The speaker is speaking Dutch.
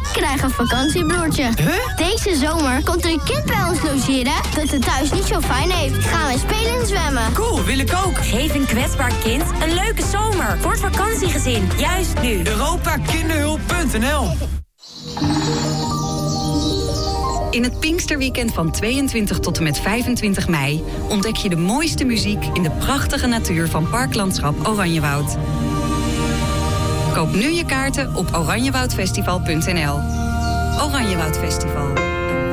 krijg een vakantiebroertje. Huh? Deze zomer komt er een kind bij ons logeren dat het thuis niet zo fijn heeft. Gaan we spelen en zwemmen. Cool, wil ik ook. Geef een kwetsbaar kind een leuke zomer voor het vakantiegezin. Juist nu. Europakinderhulp.nl. In het Pinksterweekend van 22 tot en met 25 mei... ontdek je de mooiste muziek in de prachtige natuur van Parklandschap Oranjewoud. Koop nu je kaarten op oranjewoudfestival.nl. Oranjewoud Festival.